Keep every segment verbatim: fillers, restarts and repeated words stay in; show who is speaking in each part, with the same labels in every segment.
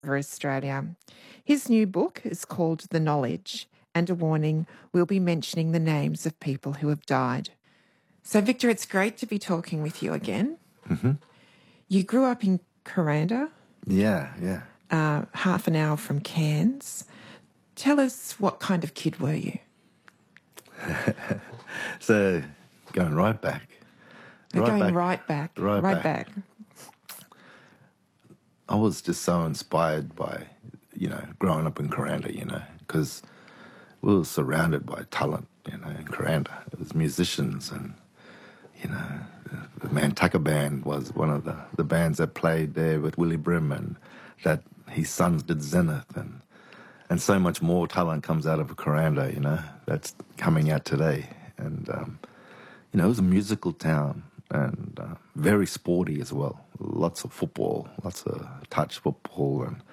Speaker 1: for Australia. His new book is called The Knowledge, and a warning, we'll be mentioning the names of people who have died. So, Victor, it's great to be talking with you again.
Speaker 2: Mm-hmm.
Speaker 1: You grew up in Kuranda,
Speaker 2: Yeah, yeah.
Speaker 1: uh, half an hour from Cairns. Tell us, what kind of kid were you?
Speaker 2: So, going right back.
Speaker 1: We're
Speaker 2: right
Speaker 1: going
Speaker 2: back,
Speaker 1: right back,
Speaker 2: right,
Speaker 1: right
Speaker 2: back.
Speaker 1: back.
Speaker 2: I was just so inspired by, you know, growing up in Kuranda, you know, because we were surrounded by talent, you know, in Kuranda. It was musicians and, you know, the Mantucker Band was one of the, the bands that played there with Willie Brim, and that his sons did Zenith, and and so much more talent comes out of Kuranda, you know, that's coming out today. And, um, you know, it was a musical town and uh, very sporty as well. Lots of football, lots of touch football, and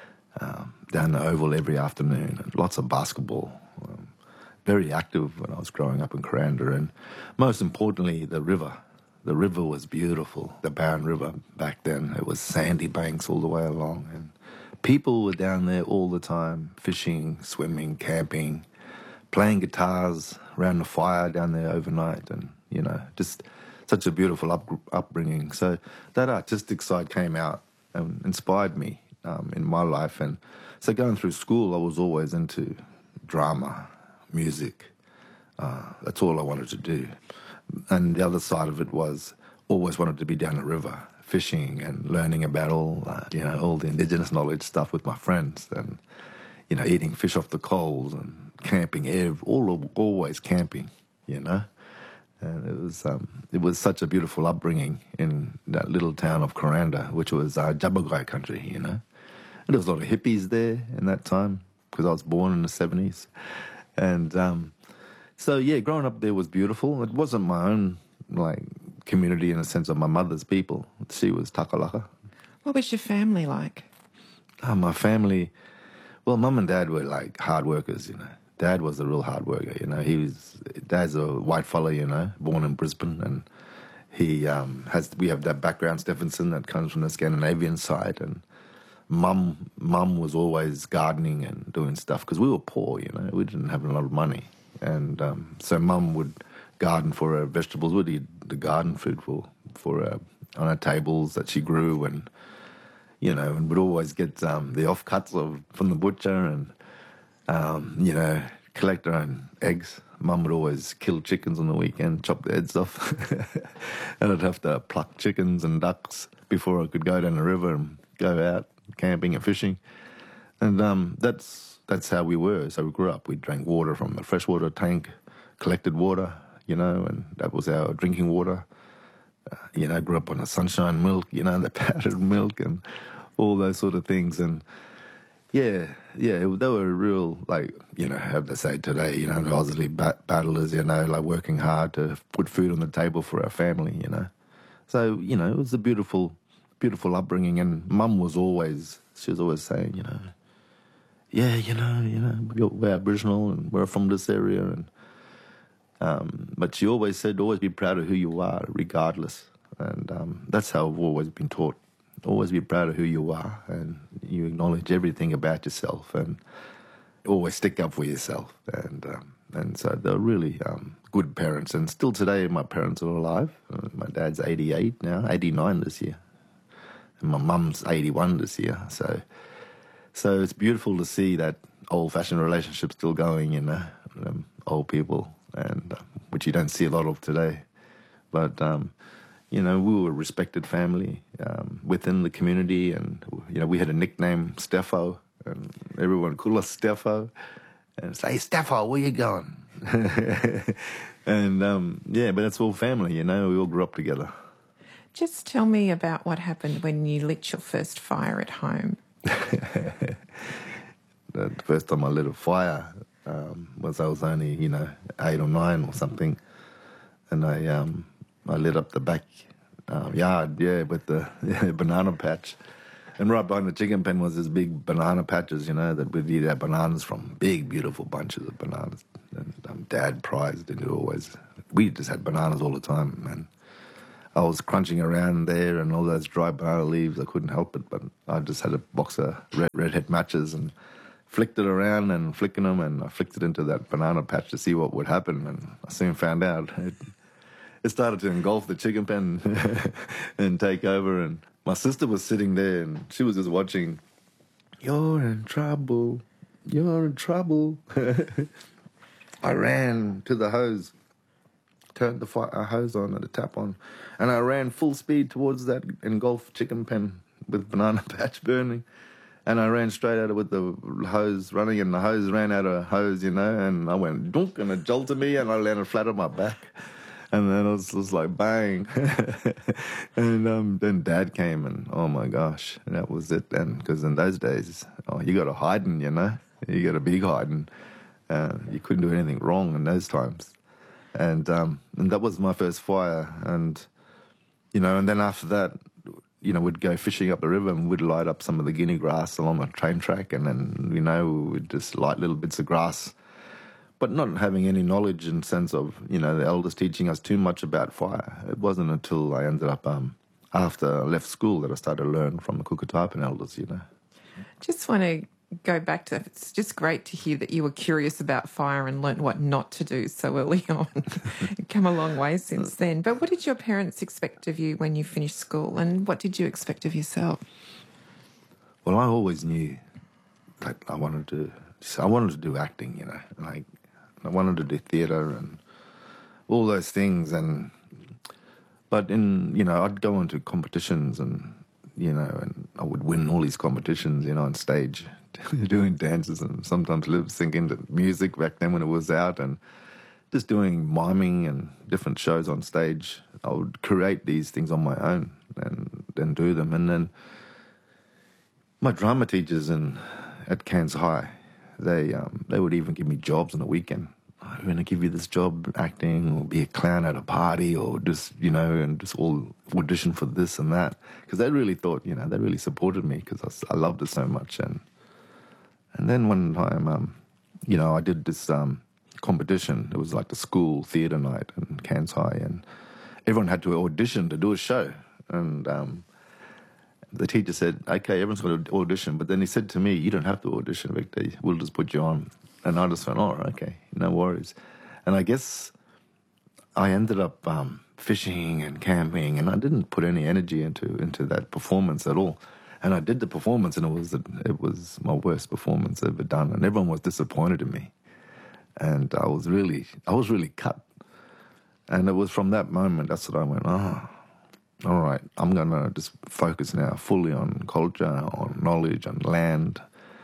Speaker 2: um, down the oval every afternoon, and lots of basketball. Um, very active when I was growing up in Kuranda, and most importantly, the river. The river was beautiful. The Barron River back then, it was sandy banks all the way along, and people were down there all the time, fishing, swimming, camping, playing guitars around the fire down there overnight, and, you know, just such a beautiful up, upbringing. So that artistic side came out and inspired me um, in my life. And so going through school, I was always into drama, music. Uh, that's all I wanted to do. And the other side of it was always wanted to be down the river, fishing and learning about all, uh, you know, all the indigenous knowledge stuff with my friends, and, you know, eating fish off the coals and camping, ev- all always camping, you know. And it was um, it was such a beautiful upbringing in that little town of Kuranda, which was uh, Jabbergai country, you know. And there was a lot of hippies there in that time because I was born in the seventies. And um, so, yeah, growing up there was beautiful. It wasn't my own, like, community in the sense of my mother's people. She was Takalaka.
Speaker 1: What was your family like?
Speaker 2: Uh, my family, well, mum and dad were, like, hard workers, you know. Dad was a real hard worker, you know. He was, Dad's a white fella, you know, born in Brisbane, and he um, has, we have that background, Stephenson, that comes from the Scandinavian side, and mum, mum was always gardening and doing stuff, because we were poor, you know. We didn't have a lot of money. And um, so mum would garden for her vegetables. We'd eat the garden food for, for her on her tables that she grew, and, you know, and would always get um, the offcuts of, from the butcher, and, um, you know, collect her own eggs. Mum would always kill chickens on the weekend, chop the heads off. And I'd have to pluck chickens and ducks before I could go down the river and go out camping and fishing. And um, that's that's how we were. So we grew up. We drank water from the freshwater tank, collected water, you know, and that was our drinking water. Uh, you know, grew up on the sunshine milk, you know, the powdered milk and all those sort of things. And yeah, yeah, it, they were real, like, you know, how they say today, you know, the Aussie bat- battlers, you know, like working hard to put food on the table for our family, you know. So, you know, it was a beautiful, beautiful upbringing. And mum was always, she was always saying, you know, yeah, you know, you know, we're Aboriginal and we're from this area. And um, but she always said, always be proud of who you are, regardless. And um, that's how I've always been taught. Always be proud of who you are, and you acknowledge everything about yourself, and always stick up for yourself. And um, and so they're really um, good parents. And still today, my parents are alive. Uh, my dad's eighty-eight now, eighty-nine this year. And my mum's eighty-one this year. So so it's beautiful to see that old-fashioned relationship still going, you know, um, old people, and uh, which you don't see a lot of today. But um, you know, we were a respected family um, within the community, and, you know, we had a nickname, Steffo, and everyone called us Steffo. And say, hey, Steffo, where you going? And, um, yeah, but that's all family, you know, we all grew up together.
Speaker 1: Just tell me about what happened when you lit your first fire at home.
Speaker 2: The first time I lit a fire um, was I was only, you know, eight or nine or something. And I... Um, I lit up the back uh, yard, yeah, with the yeah, banana patch. And right behind the chicken pen was this big banana patches, you know, that we'd eat our bananas from. Big, beautiful bunches of bananas. And um, Dad prized it always. We just had bananas all the time, and I was crunching around there and all those dry banana leaves. I couldn't help it, but I just had a box of red redhead matches and flicked it around and flicking them, and I flicked it into that banana patch to see what would happen, and I soon found out. It, it started to engulf the chicken pen and take over, and my sister was sitting there and she was just watching. You're in trouble. You're in trouble. I ran to the hose, turned the fire hose on and the tap on, and I ran full speed towards that engulfed chicken pen with banana patch burning. And I ran straight at it with the hose running, and the hose ran out of hose, you know, and I went dunk, and it jolted me, and I landed flat on my back. And then it was, it was like bang. and um, then Dad came, and oh my gosh, and that was it then. Because in those days, oh, you got a hiding, you know, you got a big hiding. Uh, you couldn't do anything wrong in those times. And um, and that was my first fire, and you know, and then after that, you know, we'd go fishing up the river and we'd light up some of the guinea grass along the train track, and then, you know, we'd just light little bits of grass, but not having any knowledge in sense of, you know, the elders teaching us too much about fire. It wasn't until I ended up, um, after I left school, that I started to learn from the Kukataipan elders, you know.
Speaker 1: Just want to go back to, it's just great to hear that you were curious about fire and learnt what not to do so early on. You've come a long way since then. But what did your parents expect of you when you finished school, and what did you expect of yourself?
Speaker 2: Well, I always knew that I wanted to, I wanted to do acting, you know, like I wanted to do theatre and all those things. And but in, you know, I'd go into competitions and, you know, and I would win all these competitions, you know, on stage, doing dances and sometimes lip syncing to music back then when it was out, and just doing miming and different shows on stage. I would create these things on my own and then do them. And then my drama teachers in at Cairns High, they um, they would even give me jobs on the weekend. I'm going to give you this job acting, or be a clown at a party, or just, you know, and just all audition for this and that. Because they really thought, you know, they really supported me because I, I loved it so much. And and then one time, um, you know, I did this um, competition. It was like the school theatre night in Cairns High, and everyone had to audition to do a show. And um, the teacher said, okay, everyone's got to audition. But then he said to me, you don't have to audition, Victor. We'll just put you on. And I just went, oh, okay, no worries. And I guess I ended up um, fishing and camping, and I didn't put any energy into into that performance at all. And I did the performance, and it was it was my worst performance ever done. And everyone was disappointed in me, and I was really I was really cut. And it was from that moment that's what I went, oh, all right, I'm gonna just focus now fully on culture, on knowledge, on land.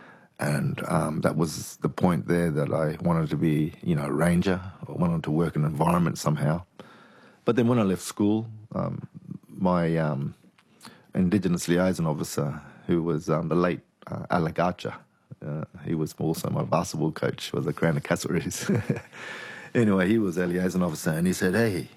Speaker 2: And um, that was the point there that I wanted to be, you know, a ranger. I wanted to work in an environment somehow. But then when I left school, um, my um, Indigenous liaison officer, who was um, the late uh, Alec Archer, uh, he was also my basketball coach, was the Crown of Castlereaghs. Anyway, he was a liaison officer, and he said, hey,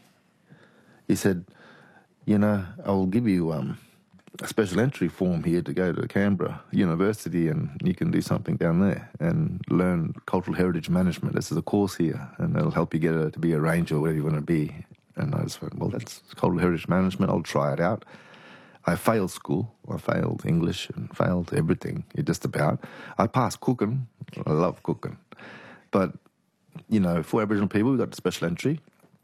Speaker 2: he said, you know, I'll give you um, a special entry form here to go to Canberra University, and you can do something down there and learn cultural heritage management. This is a course here, and it'll help you get a, to be a ranger or whatever you want to be. And I just went, well, that's cultural heritage management. I'll try it out. I failed school. I failed English and failed everything, just about. I passed cooking. I love cooking. But, you know, for Aboriginal people, we got a special entry.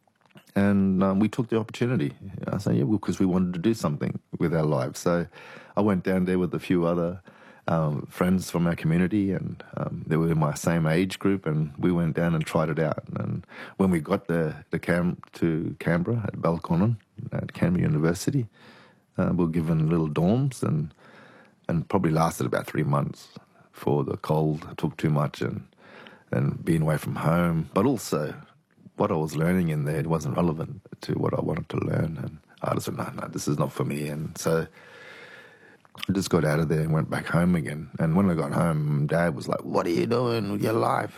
Speaker 2: And um, we took the opportunity. I said, yeah, well, because we wanted to do something with our lives. So I went down there with a few other um, friends from our community, and um, they were in my same age group, and we went down and tried it out. And when we got the, the Cam- to Canberra at Belconnen, at Canberra University, uh, we were given little dorms, and and probably lasted about three months before the cold took too much, and, and being away from home, but also what I was learning in there, it wasn't relevant to what I wanted to learn. And I just said, no, no, this is not for me. And so I just got out of there and went back home again. And when I got home, Dad was like, what are you doing with your life?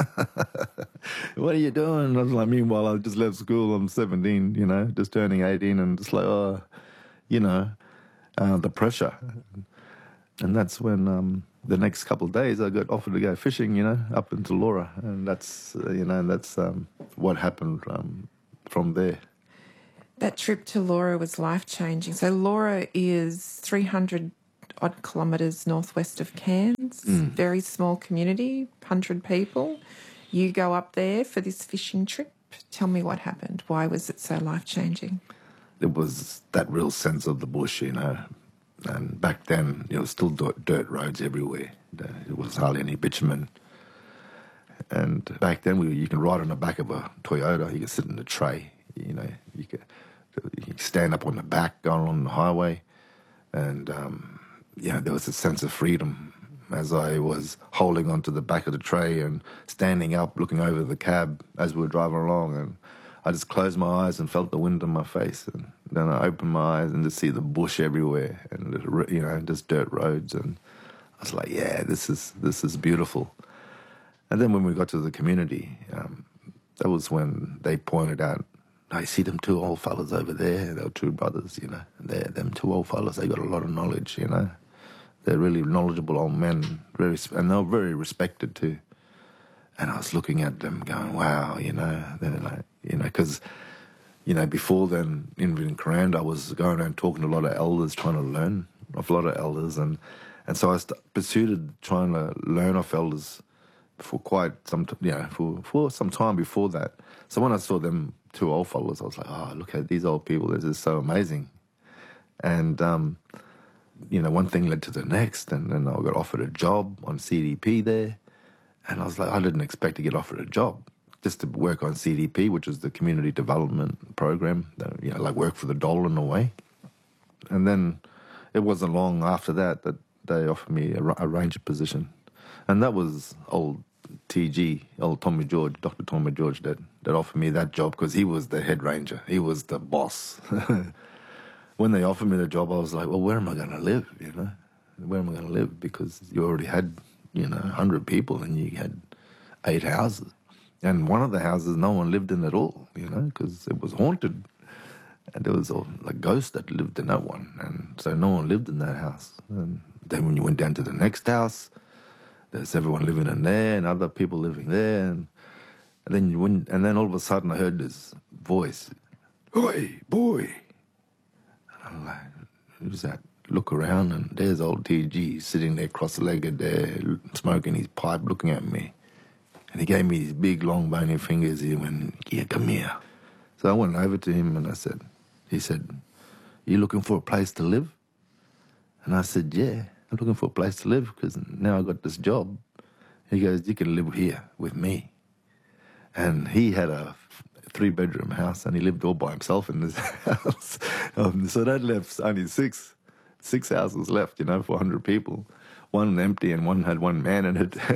Speaker 2: What are you doing? I was like, meanwhile, I just left school. I'm seventeen, you know, just turning eighteen, and just like, oh, you know, uh, the pressure. And that's when um, the next couple of days I got offered to go fishing, you know, up into Laura. And that's, uh, you know, that's um, what happened um, from there.
Speaker 1: That trip to Laura was life-changing. So Laura is three hundred odd kilometres northwest of Cairns,
Speaker 2: Mm.
Speaker 1: very small community, one hundred people. You go up there for this fishing trip. Tell me what happened. Why was it so life-changing?
Speaker 2: It was that real sense of the bush, you know. And back then, it was still dirt, dirt roads everywhere. It was hardly any bitumen. And back then, we, you can ride on the back of a Toyota. You can sit in the tray, you know. You can, you can stand up on the back going on the highway. And, um, yeah, there was a sense of freedom as I was holding onto the back of the tray and standing up, looking over the cab as we were driving along. And I just closed my eyes and felt the wind on my face. And then I opened my eyes and just see the bush everywhere and, you know, just dirt roads. And I was like, yeah, this is this is beautiful. And then when we got to the community, um, that was when they pointed out, I see them two old fellas over there. They were two brothers, you know. They're them two old fellas. They got a lot of knowledge, you know. They're really knowledgeable old men, very, and they were very respected too. And I was looking at them going, wow, you know, they're like, you know, because, you know, before then, in, in Kuranda, I was going around talking to a lot of elders, trying to learn off a lot of elders. And, and so I st- pursued trying to learn off elders for quite some, t- you know, for, for some time before that. So when I saw them two old fellas, I was like, oh, look at these old people. This is so amazing. And, um, you know, one thing led to the next. And then I got offered a job on C D P there. And I was like, I didn't expect to get offered a job just to work on C D P, which is the community development program, that, you know, like work for the dollar in a way. And then it wasn't long after that that they offered me a, a ranger position. And that was old T G, old Tommy George, Doctor Tommy George, that, that offered me that job because he was the head ranger. He was the boss. When they offered me the job, I was like, well, where am I going to live, you know? Where am I going to live? Because you already had, you know, one hundred people and you had eight houses. And one of the houses no one lived in at all, you know, because it was haunted. And there was all, like ghosts that lived in that one. And so no one lived in that house. And then when you went down to the next house, there's everyone living in there and other people living there. And, and then you went, and then all of a sudden I heard this voice, "Oi, boy." And I'm like, who's that? Look around and there's old T G sitting there cross-legged there, smoking his pipe, looking at me. And he gave me his big, long, bony fingers. He went, yeah, come here. So I went over to him and I said, he said, you looking for a place to live? And I said, yeah, I'm looking for a place to live because now I got this job. He goes, you can live here with me. And he had a three-bedroom house and he lived all by himself in this house. Um, so that left only six. Six houses left, you know, for one hundred people. One empty and one had one man in it.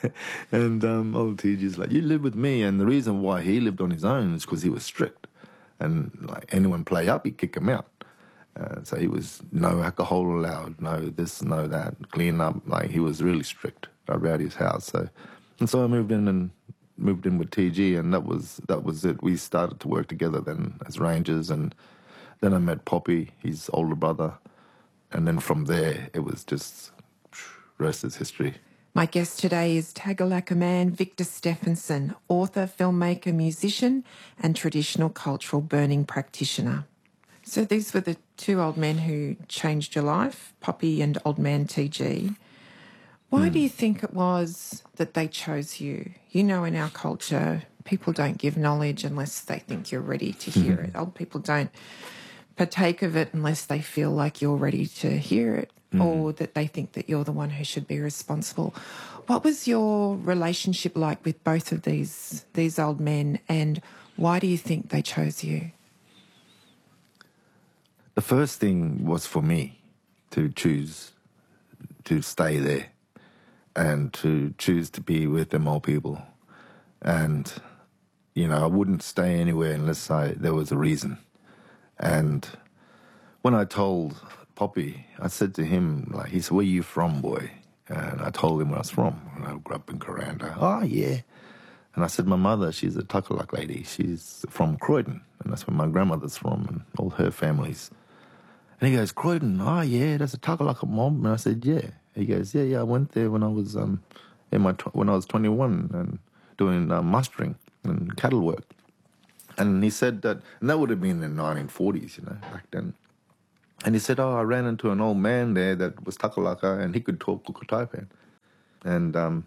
Speaker 2: And um, old T G's like, you live with me. And the reason why he lived on his own is because he was strict. And like anyone play up, he'd kick him out. Uh, so he was no alcohol allowed, no this, no that, clean up. Like he was really strict around his house. So, and so I moved in and moved in with T G, and that was that was it. We started to work together then as rangers, and then I met Poppy, his older brother. And then from there, it was just, rest is history.
Speaker 1: My guest today is Tagalaka man Victor Stephenson, author, filmmaker, musician, and traditional cultural burning practitioner. So these were the two old men who changed your life, Poppy and old man T G. Why mm. do you think it was that they chose you? You know, in our culture, people don't give knowledge unless they think you're ready to hear mm. it. Old people don't partake of it unless they feel like you're ready to hear it mm. or that they think that you're the one who should be responsible. What was your relationship like with both of these these old men, and why do you think they chose you?
Speaker 2: The first thing was for me to choose to stay there and to choose to be with them old people. And, you know, I wouldn't stay anywhere unless I there was a reason. And when I told Poppy, I said to him, like, he said, where you from, boy? And I told him where I was from. And I grew up in Kuranda. Oh, yeah. And I said, my mother, she's a Takalak lady. She's from Croydon. And that's where my grandmother's from and all her families. And he goes, Croydon? Oh, yeah, that's a Takalaka mob. And I said, yeah. He goes, yeah, yeah, I went there when I was um in my tw- when I was twenty-one and doing uh, mustering and cattle work. And he said that, and that would have been in the nineteen forties, you know, back then. And he said, oh, I ran into an old man there that was Takalaka, and he could talk Kukutaipan. And, um,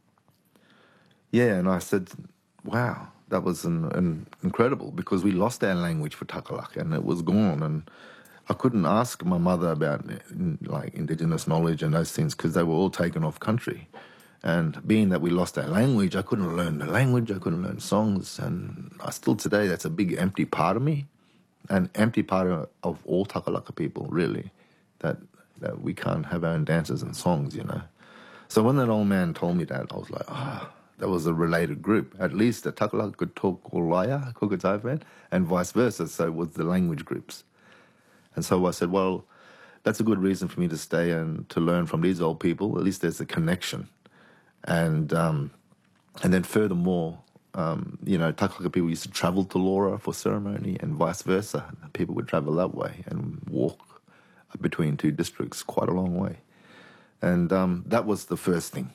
Speaker 2: yeah, and I said, wow, that was an, an incredible, because we lost our language for Takalaka, and it was gone. And I couldn't ask my mother about, like, Indigenous knowledge and those things, because they were all taken off country. And being that we lost our language, I couldn't learn the language, I couldn't learn songs. And I still today, that's a big empty part of me. An empty part of, of all Takalaka people, really, that that we can't have our own dances and songs, you know. So when that old man told me that, I was like, ah, oh, that was a related group. At least the Takalaka could talk Kolaya, Kukutaipan, and vice versa, so it was the language groups. And so I said, well, that's a good reason for me to stay and to learn from these old people. At least there's a connection. And um, and then furthermore, Um, you know, Takalaka people used to travel to Laura for ceremony and vice versa. People would travel that way and walk between two districts quite a long way. And um, that was the first thing.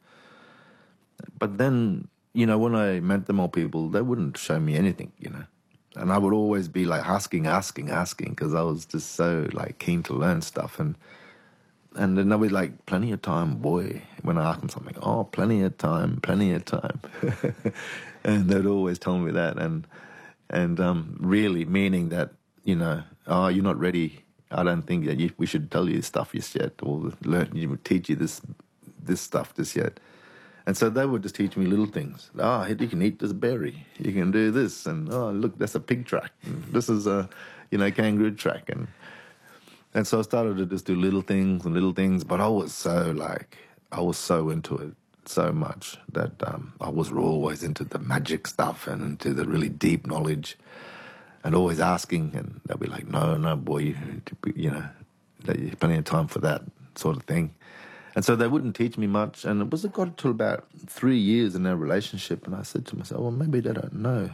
Speaker 2: But then, you know, when I met the Mo people, they wouldn't show me anything, you know. And I would always be like asking, asking, asking, because I was just so like keen to learn stuff. And And then they'll be like, plenty of time, boy. When I ask them something, oh, plenty of time, plenty of time. And they'd always tell me that. And and um, really meaning that, you know, oh, you're not ready. I don't think that you, we should tell you stuff just yet, or learn, you would teach you this this stuff just yet. And so they would just teach me little things. Oh, you can eat this berry. You can do this. And, oh, look, that's a pig track. And this is a, you know, kangaroo track. And And so I started to just do little things and little things, but I was so like, I was so into it so much that um, I was always into the magic stuff and into the really deep knowledge and always asking, and they'll be like, no, no, boy, you, you know, there's plenty of time for that sort of thing. And so they wouldn't teach me much, and it was it got to about three years in their relationship, and I said to myself, well, maybe they don't know.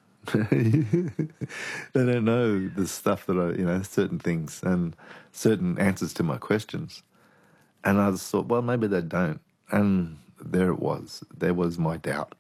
Speaker 2: They don't know the stuff that I, you know, certain things and certain answers to my questions. And I just thought, well, maybe they don't. And there it was. There was my doubt.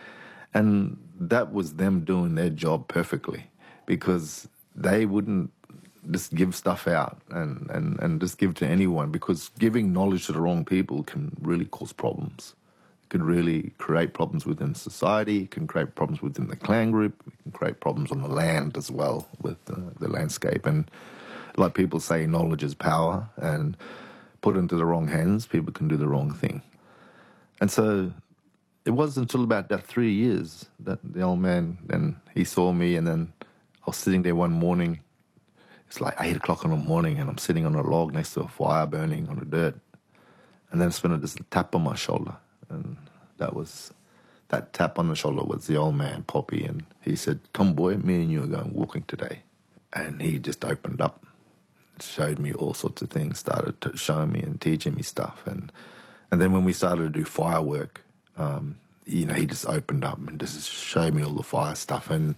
Speaker 2: And that was them doing their job perfectly, because they wouldn't just give stuff out and, and, and just give to anyone, because giving knowledge to the wrong people can really cause problems. Could really create problems within society, it can create problems within the clan group, it can create problems on the land as well with uh, the landscape. And like people say, knowledge is power, and put into the wrong hands, people can do the wrong thing. And so it wasn't until about that three years that the old man, then he saw me, and then I was sitting there one morning. It's like eight o'clock in the morning, and I'm sitting on a log next to a fire burning on the dirt. And then I spent this tap on my shoulder. And that was, that tap on the shoulder was the old man, Poppy, and he said, come boy, me and you are going walking today. And he just opened up, showed me all sorts of things, started to show me and teaching me stuff. And and then when we started to do firework, um, you know, he just opened up and just showed me all the fire stuff. And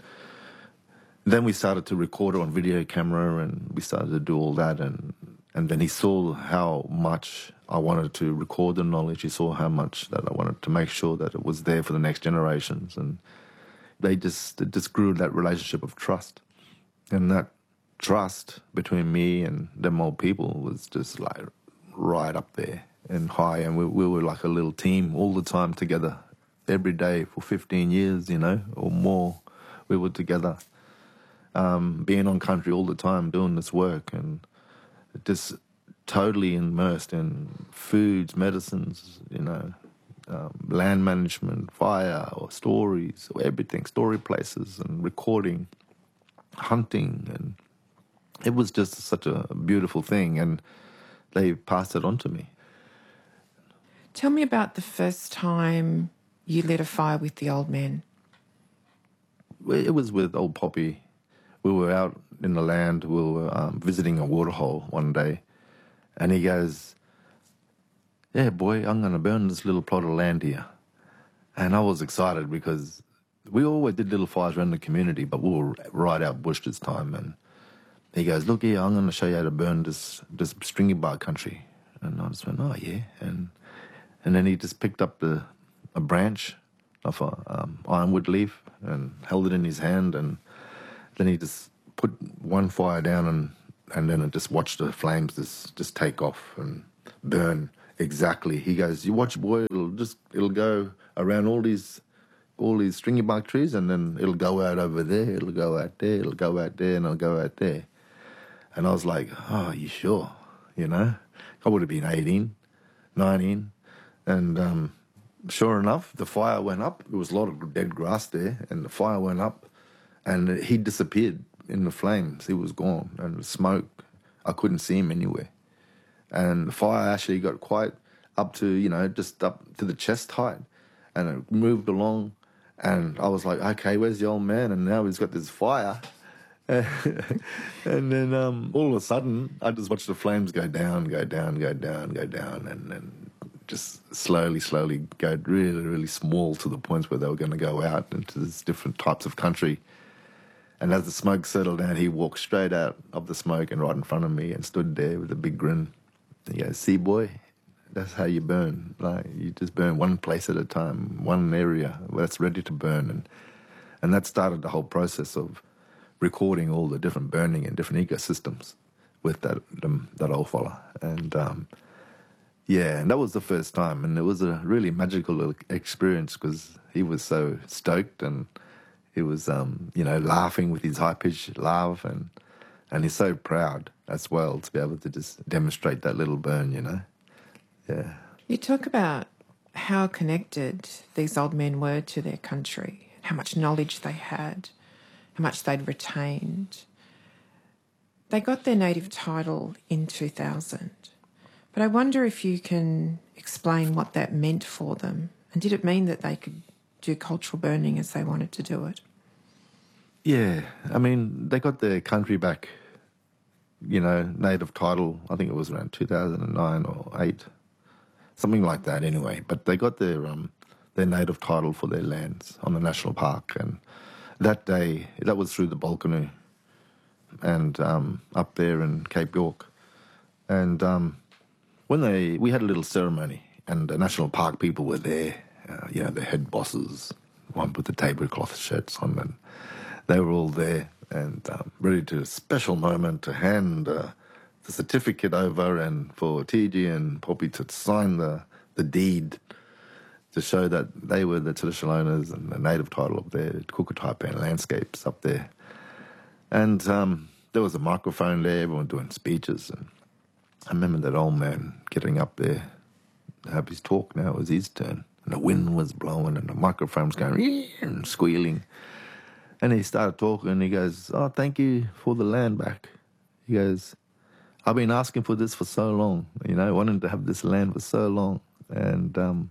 Speaker 2: then we started to record it on video camera, and we started to do all that. And, and then he saw how much I wanted to record the knowledge. He saw how much that I wanted to make sure that it was there for the next generations. And they just, it just grew that relationship of trust. And that trust between me and them old people was just like right up there and high. And we, we were like a little team all the time together, every day for fifteen years, you know, or more. We were together, um, being on country all the time, doing this work, and just totally immersed in foods, medicines, you know, um, land management, fire, or stories, or everything, story places, and recording, hunting, and it was just such a beautiful thing, and they passed it on to me.
Speaker 1: Tell me about the first time you lit a fire with the old man.
Speaker 2: It was with old Poppy. We were out in the land, we were um, visiting a waterhole one day, and he goes, yeah, boy, I'm going to burn this little plot of land here. And I was excited because we always did little fires around the community, but we were right out bush this time. And he goes, look here, I'm going to show you how to burn this this stringy bark country. And I just went, oh, yeah. And and then he just picked up the a branch of a um, ironwood leaf and held it in his hand. And then he just put one fire down and and then I just watched the flames just just take off and burn exactly. He goes, "You watch, boy. It'll just it'll go around all these all these stringy bark trees, and then it'll go out over there. It'll go out there. It'll go out there, and it'll go out there." And I was like, "Oh, you sure?" You know, I would have been eighteen, nineteen, and um, sure enough, the fire went up. There was a lot of dead grass there, and the fire went up, and he disappeared in the flames. He was gone, and the smoke, I couldn't see him anywhere. And the fire actually got quite up to, you know, just up to the chest height, and it moved along, and I was like, okay, where's the old man? And now he's got this fire. And then um, all of a sudden, I just watched the flames go down, go down, go down, go down, and then just slowly, slowly go really, really small to the point where they were going to go out into these different types of country. And as the smoke settled down, he walked straight out of the smoke and right in front of me and stood there with a big grin. He goes, "See, boy, that's how you burn. Like, you just burn one place at a time, one area that's ready to burn." And and that started the whole process of recording all the different burning and different ecosystems with that um, that old fella. And um, yeah, and that was the first time. And it was a really magical experience because he was so stoked, and he was, um, you know, laughing with his high-pitched laugh, and and he's so proud as well to be able to just demonstrate that little burn, you know. Yeah.
Speaker 1: You talk about how connected these old men were to their country, how much knowledge they had, how much they'd retained. They got their native title in two thousand, but I wonder if you can explain what that meant for them, and did it mean that they could do cultural burning as they wanted to do it?
Speaker 2: Yeah, I mean, they got their country back, you know, native title, I think it was around two thousand nine or eight, something like that anyway. But they got their um, their native title for their lands on the national park. And that day, that was through the Balkanoo and um, up there in Cape York. And um, when they, we had a little ceremony, and the national park people were there, uh, you know, the head bosses, one with the tablecloth shirts on, and they were all there and um, ready to, a special moment to hand uh, the certificate over and for T G and Poppy to sign the, the deed to show that they were the traditional owners and the native title of their Kukataipan landscapes up there. And um, there was a microphone there, everyone doing speeches. And I remember that old man getting up there to have his talk. Now it was his turn. And the wind was blowing and the microphone was going and squealing. And he started talking, and he goes, "Oh, thank you for the land back." He goes, "I've been asking for this for so long, you know, wanting to have this land for so long. And um,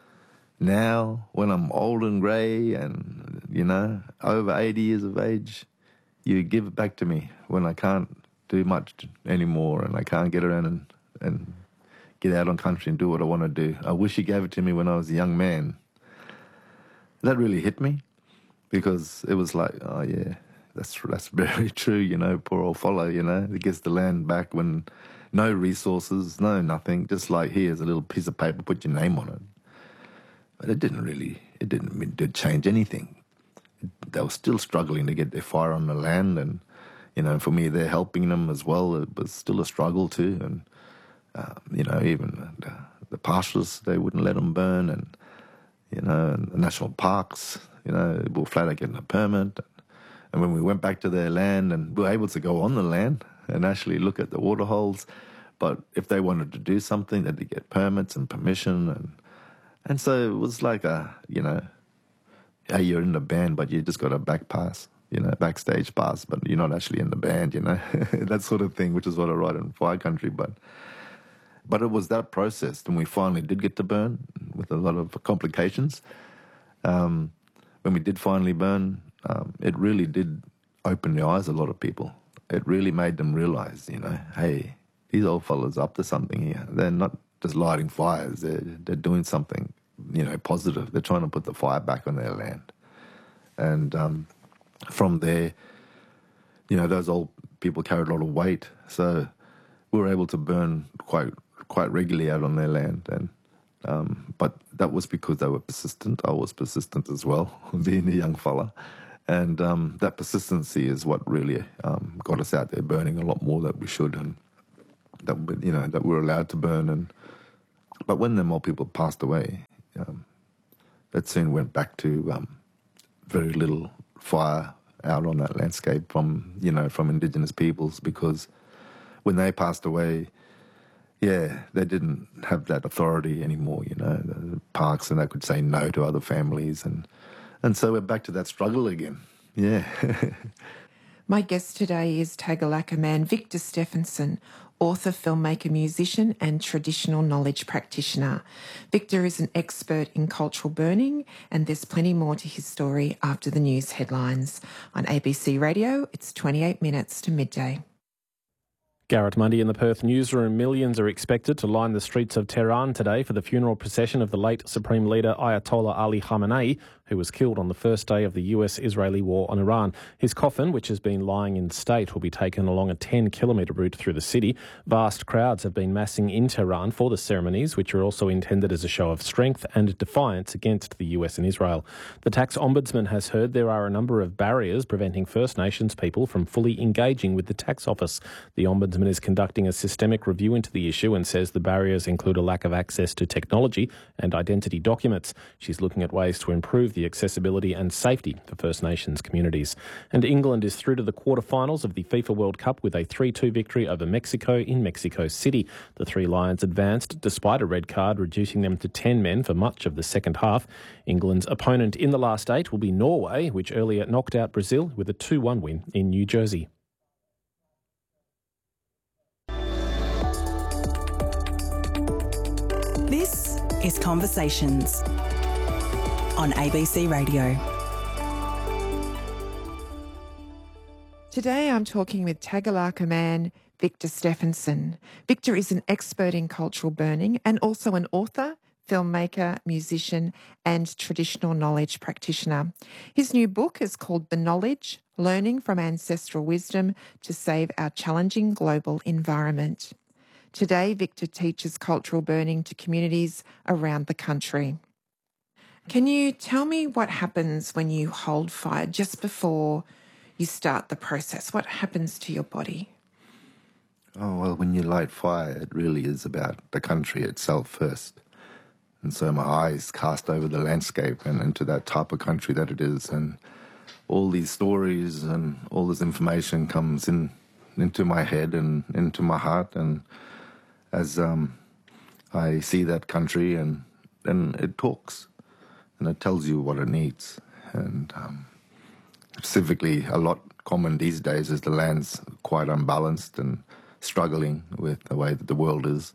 Speaker 2: now, when I'm old and grey and, you know, over eighty years of age, you give it back to me when I can't do much anymore and I can't get around and, and get out on country and do what I want to do. I wish you gave it to me when I was a young man." That really hit me. Because it was like, oh yeah, that's that's very true, you know, poor old fellow, you know, he gets the land back when no resources, no nothing, just like here's a little piece of paper, put your name on it. But it didn't really, it didn't it did change anything. They were still struggling to get their fire on the land, and, you know, for me, they're helping them as well. It was still a struggle too, and, uh, you know, even the, the pastures, they wouldn't let them burn, and, you know, and the national parks, you know, we were flat out getting a permit. And when we went back to their land, and we were able to go on the land and actually look at the water holes, but if they wanted to do something, they had to get permits and permission. And and so it was like a, you know, hey, you're in the band, but you just got a back pass, you know, backstage pass, but you're not actually in the band, you know, that sort of thing, which is what I write in Fire Country. But, but it was that process, and we finally did get to burn with a lot of complications. Um, When we did finally burn, um, it really did open the eyes of a lot of people. It really made them realize, you know, hey, these old fellas are up to something here. They're not just lighting fires. They're, they're doing something, you know, positive. They're trying to put the fire back on their land. And um, from there, you know, those old people carried a lot of weight. So we were able to burn quite quite regularly out on their land. And Um, but that was because they were persistent. I was persistent as well, being a young fella. And um, that persistency is what really um, got us out there burning a lot more than we should, and that we- you know that we're allowed to burn. And but when the more people passed away, um, that soon went back to um, very little fire out on that landscape from you know from Indigenous peoples, because when they passed away, yeah, they didn't have that authority anymore. You know, the parks, and they could say no to other families, and and so we're back to that struggle again. Yeah.
Speaker 1: My guest today is Tagalaka man Victor Stephenson, author, filmmaker, musician and traditional knowledge practitioner. Victor is an expert in cultural burning, and there's plenty more to his story after the news headlines. On A B C Radio, it's twenty-eight minutes to midday.
Speaker 3: Garrett Mundy in the Perth newsroom. Millions are expected to line the streets of Tehran today for the funeral procession of the late Supreme Leader Ayatollah Ali Khamenei, who was killed on the first day of the U S-Israeli war on Iran. His coffin, which has been lying in state, will be taken along a ten kilometre route through the city. Vast crowds have been massing in Tehran for the ceremonies, which are also intended as a show of strength and defiance against the U S and Israel. The tax ombudsman has heard there are a number of barriers preventing First Nations people from fully engaging with the tax office. The ombudsman is conducting a systemic review into the issue and says the barriers include a lack of access to technology and identity documents. She's looking at ways to improve the accessibility and safety for First Nations communities. And England is through to the quarterfinals of the FIFA World Cup with a three two victory over Mexico in Mexico City. The Three Lions advanced despite a red card, reducing them to ten men for much of the second half. England's opponent in the last eight will be Norway, which earlier knocked out Brazil with a two one win in New Jersey.
Speaker 4: This is Conversations on A B C Radio.
Speaker 1: Today I'm talking with Tagalaka man Victor Stephenson. Victor is an expert in cultural burning and also an author, filmmaker, musician and traditional knowledge practitioner. His new book is called The Knowledge: Learning from Ancestral Wisdom to Save Our Challenging Global Environment. Today, Victor teaches cultural burning to communities around the country. Can you tell me what happens when you hold fire just before you start the process? What happens to your body?
Speaker 2: Oh, well, when you light fire, it really is about the country itself first. And so my eyes cast over the landscape and into that type of country that it is. And all these stories and all this information comes in into my head and into my heart. And as um, I see that country, and then it talks and it tells you what it needs. And um, specifically, a lot common these days is the land's quite unbalanced and struggling with the way that the world is.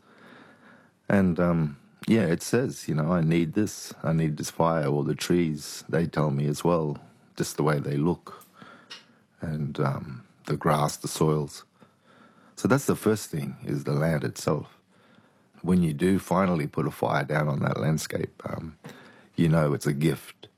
Speaker 2: And um, yeah, it says, you know, I need this, I need this fire, or the trees, they tell me as well, just the way they look, and um, the grass, the soils. So that's the first thing, is the land itself. When you do finally put a fire down on that landscape, um, you know it's a gift.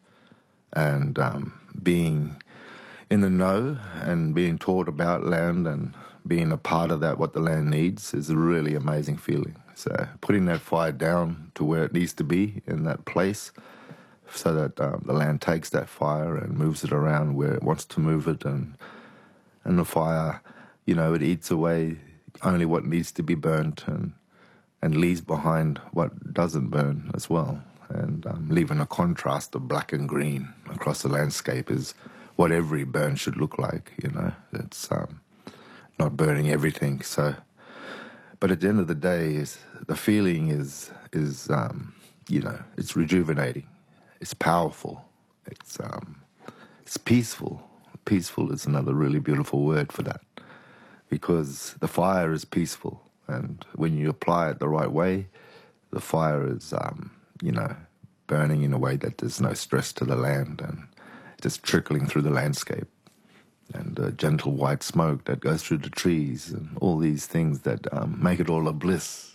Speaker 2: And um, being in the know and being taught about land and being a part of that, what the land needs, is a really amazing feeling. So putting that fire down to where it needs to be in that place, so that um, the land takes that fire and moves it around where it wants to move it, and and the fire, you know, it eats away only what needs to be burnt, and and leaves behind what doesn't burn as well. And um, leaving a contrast of black and green across the landscape is what every burn should look like, you know. It's um, not burning everything. So, but at the end of the day, is the feeling is, is um, you know, it's rejuvenating. It's powerful. It's um, it's peaceful. Peaceful is another really beautiful word for that, because the fire is peaceful, and when you apply it the right way, the fire is, um, you know, burning in a way that there's no stress to the land, and just trickling through the landscape, and a gentle white smoke that goes through the trees, and all these things that um, make it all a bliss.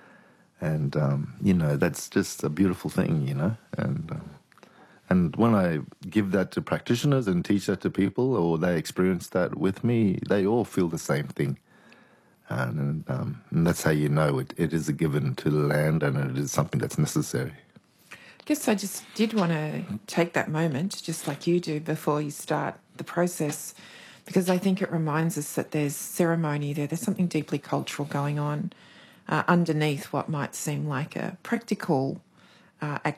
Speaker 2: And um, you know, that's just a beautiful thing, you know. And um, and when I give that to practitioners and teach that to people, or they experience that with me, they all feel the same thing. And, um, and that's how you know it, it is a given to the land, and it is something that's necessary.
Speaker 1: guess I just did want to take that moment, just like you do, before you start the process, because I think it reminds us that there's ceremony there. There's something deeply cultural going on uh, underneath what might seem like a practical uh, activity.